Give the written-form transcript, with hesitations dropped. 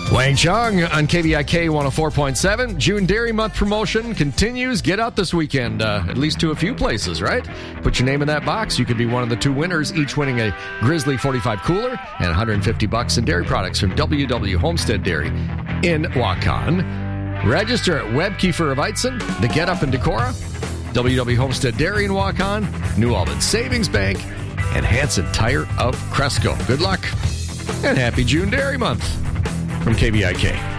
Wang Chung on KBIK 104.7. June Dairy Month promotion continues. Get out this weekend, at least to a few places, right? Put your name in that box. You could be one of the two winners, each winning a Grizzly 45 cooler and $150 in dairy products from WW Homestead Dairy in Waukon. Register at Webb Kiefer of Eitzen, The Get Up in Decorah, WW Homestead Dairy in Waukon, New Albany Savings Bank, and Hanson Tire of Cresco. Good luck and happy June Dairy Month from KBIK.